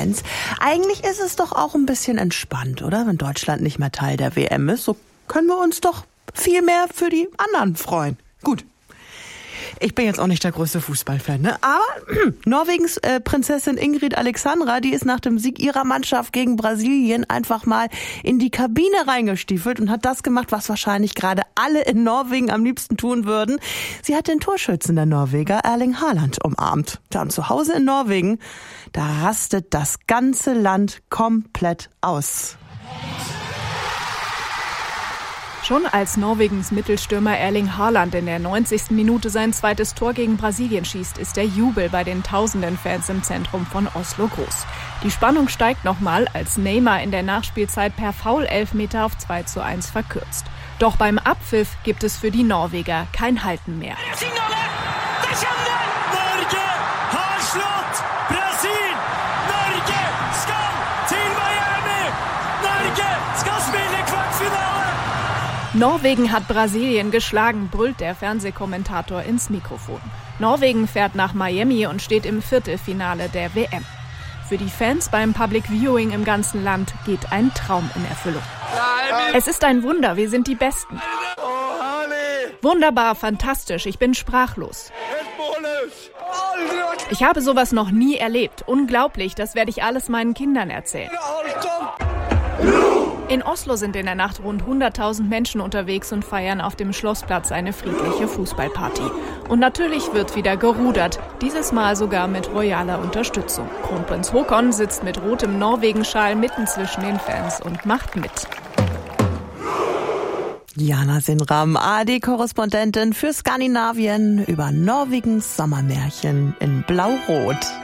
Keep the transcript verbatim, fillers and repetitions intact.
Fußballfans. Eigentlich ist es doch auch ein bisschen entspannt, oder? Wenn Deutschland nicht mehr Teil der W M ist, so können wir uns doch viel mehr für die anderen freuen. Gut. Ich bin jetzt auch nicht der größte Fußballfan, ne? Aber Norwegens äh, Prinzessin Ingrid Alexandra, die ist nach dem Sieg ihrer Mannschaft gegen Brasilien einfach mal in die Kabine reingestiefelt und hat das gemacht, was wahrscheinlich gerade alle in Norwegen am liebsten tun würden. Sie hat den Torschützen der Norweger Erling Haaland umarmt. Da zu Hause in Norwegen, da rastet das ganze Land komplett aus. Schon als Norwegens Mittelstürmer Erling Haaland in der neunzigsten Minute sein zweites Tor gegen Brasilien schießt, ist der Jubel bei den tausenden Fans im Zentrum von Oslo groß. Die Spannung steigt nochmal, als Neymar in der Nachspielzeit per Foul-Elfmeter auf zwei zu eins verkürzt. Doch beim Abpfiff gibt es für die Norweger kein Halten mehr. Norwegen hat Brasilien geschlagen, brüllt der Fernsehkommentator ins Mikrofon. Norwegen fährt nach Miami und steht im Viertelfinale der W M. Für die Fans beim Public Viewing im ganzen Land geht ein Traum in Erfüllung. Es ist ein Wunder, wir sind die Besten. Wunderbar, fantastisch, ich bin sprachlos. Ich habe sowas noch nie erlebt. Unglaublich, das werde ich alles meinen Kindern erzählen. In Oslo sind in der Nacht rund hunderttausend Menschen unterwegs und feiern auf dem Schlossplatz eine friedliche Fußballparty. Und natürlich wird wieder gerudert, dieses Mal sogar mit royaler Unterstützung. Kronprinz Haakon sitzt mit rotem Norwegenschal mitten zwischen den Fans und macht mit. Jana Sinram, A R D-Korrespondentin für Skandinavien über Norwegens Sommermärchen in Blau-Rot.